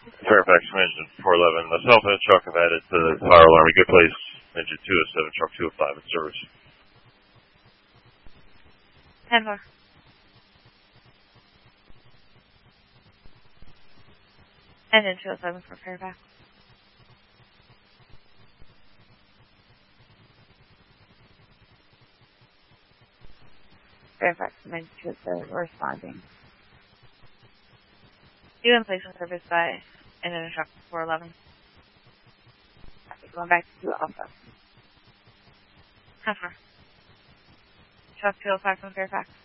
Fairfax from engine 411. The self-head truck have added to the fire alarm. Good place. Engine 207, truck 205 in service. 10-4. Engine 207 for Fairfax. Fairfax from engine 207 responding. You in place of service by engine truck 411. Going back to Alpha. 10-4. Truck 205 from Fairfax.